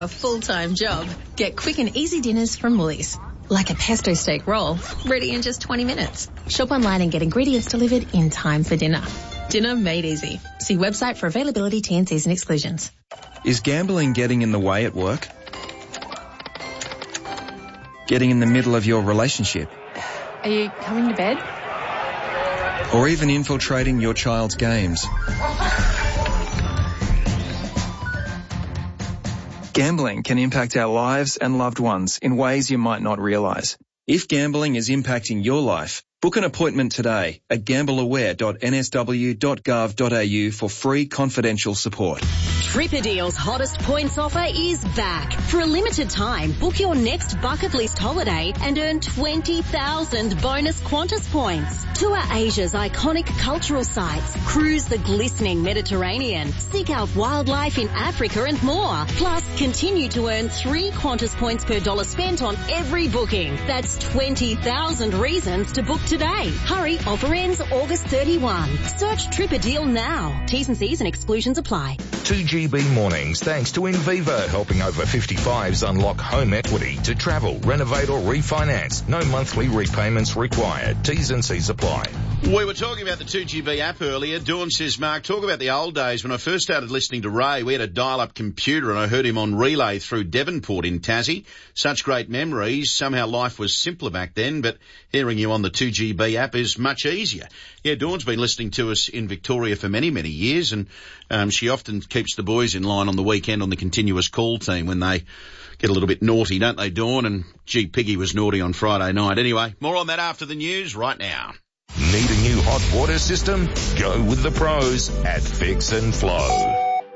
A full-time job. Get quick and easy dinners from Woolies. Like a pesto steak roll, ready in just 20 minutes. Shop online and get ingredients delivered in time for dinner. Dinner made easy. See website for availability, T&Cs and exclusions. Is gambling getting in the way at work? Getting in the middle of your relationship? Are you coming to bed? Or even infiltrating your child's games? Gambling can impact our lives and loved ones in ways you might not realise. If gambling is impacting your life, book an appointment today at gambleaware.nsw.gov.au for free confidential support. Tripadeal's hottest points offer is back. For a limited time, book your next bucket list holiday and earn 20,000 bonus Qantas points. Tour Asia's iconic cultural sites, cruise the glistening Mediterranean, seek out wildlife in Africa and more. Plus, continue to earn 3 Qantas points per dollar spent on every booking. That's 20,000 reasons to book today. Hurry, offer ends August 31. Search Tripadeal now. T's and C's and exclusions apply. 2GB Mornings, thanks to Inviva, helping over 55s unlock home equity to travel, renovate or refinance. No monthly repayments required. T's and C's apply. We were talking about the 2GB app earlier. Dawn says, Mark, talk about the old days. When I first started listening to Ray, we had a dial-up computer and I heard him on relay through Devonport in Tassie. Such great memories. Somehow life was simpler back then, but hearing you on the 2GB app is much easier. Yeah, Dawn's been listening to us in Victoria for many, many years, and she often keeps the boys in line on the weekend on the continuous call team when they get a little bit naughty, don't they, Dawn? And gee, Piggy was naughty on Friday night. Anyway, more on that after the news right now. Need a new hot water system? Go with the pros at Fix and Flow.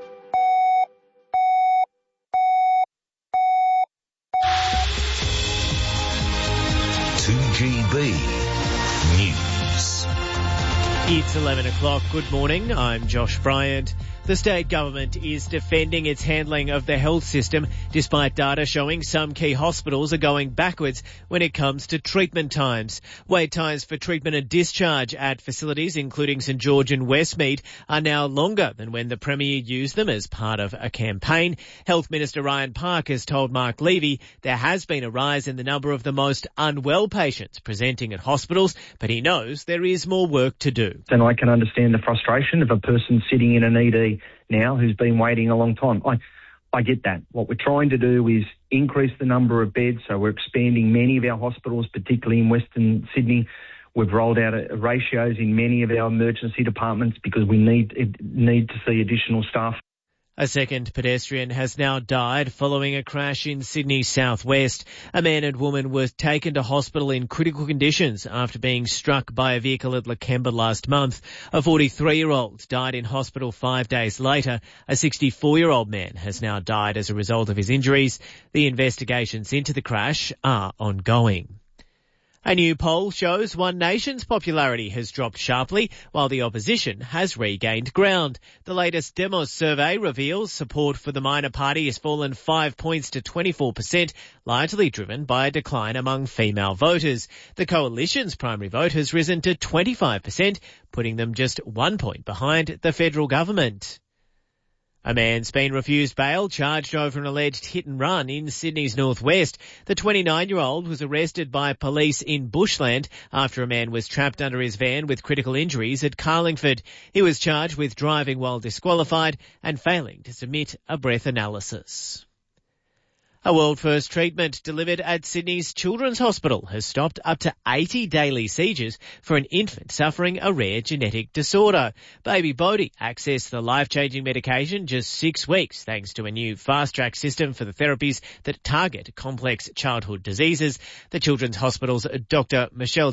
News. It's 11 o'clock. Good morning. I'm Josh Bryant. The state government is defending its handling of the health system despite data showing some key hospitals are going backwards when it comes to treatment times. Wait times for treatment and discharge at facilities including St George and Westmead are now longer than when the Premier used them as part of a campaign. Health Minister Ryan Park has told Mark Levy there has been a rise in the number of the most unwell patients presenting at hospitals, but he knows there is more work to do. And I can understand the frustration of a person sitting in an ED now who's been waiting a long time. I get that. What we're trying to do is increase the number of beds, so we're expanding many of our hospitals, particularly in Western Sydney. We've rolled out ratios in many of our emergency departments because we need to see additional staff. A second pedestrian has now died following a crash in Sydney's southwest. A man and woman were taken to hospital in critical conditions after being struck by a vehicle at Lakemba last month. A 43-year-old died in hospital 5 days later. A 64-year-old man has now died as a result of his injuries. The investigations into the crash are ongoing. A new poll shows One Nation's popularity has dropped sharply while the opposition has regained ground. The latest Demos survey reveals support for the minor party has fallen 5 points to 24%, largely driven by a decline among female voters. The coalition's primary vote has risen to 25%, putting them just 1 point behind the federal government. A man's been refused bail, charged over an alleged hit and run in Sydney's northwest. The 29-year-old was arrested by police in Bushland after a man was trapped under his van with critical injuries at Carlingford. He was charged with driving while disqualified and failing to submit a breath analysis. A world-first treatment delivered at Sydney's Children's Hospital has stopped up to 80 daily seizures for an infant suffering a rare genetic disorder. Baby Bodhi accessed the life-changing medication just 6 weeks thanks to a new fast-track system for the therapies that target complex childhood diseases. The Children's Hospital's Dr. Michelle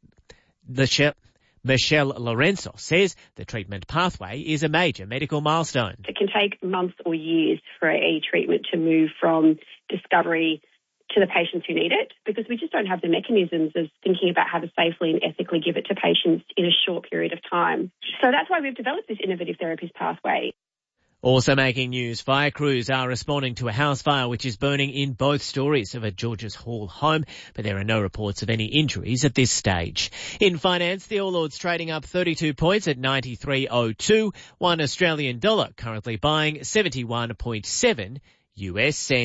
Lorenzo says the treatment pathway is a major medical milestone. It can take months or years for a treatment to move from discovery to the patients who need it because we just don't have the mechanisms of thinking about how to safely and ethically give it to patients in a short period of time. So that's why we've developed this innovative therapies pathway. Also making news, fire crews are responding to a house fire which is burning in both stories of a Georges Hall home, but there are no reports of any injuries at this stage. In finance, the All Ords trading up 32 points at 93.02, $1 Australian dollar currently buying 71.7 US cents.